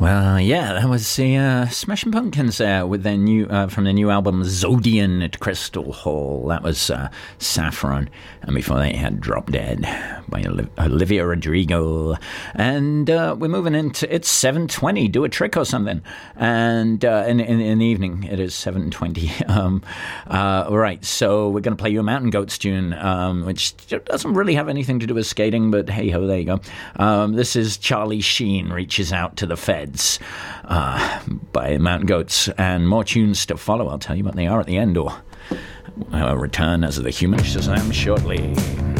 Well, yeah, that was the Smashing Pumpkins there with their new from their new album Zodian at Crystal Hall. That was Saffron, and before they had Drop Dead by Olivia Rodrigo. And we're moving into, it's 7:20. Do a trick or something. And in the evening, it is 7:20. All right, so we're going to play you a Mountain Goats tune, which doesn't really have anything to do with skating, but hey ho, there you go. This is Charlie Sheen Reaches Out to the Feds by Mountain Goats, and more tunes to follow. I'll tell you what they are at the end, or return as the Human Shazam shortly.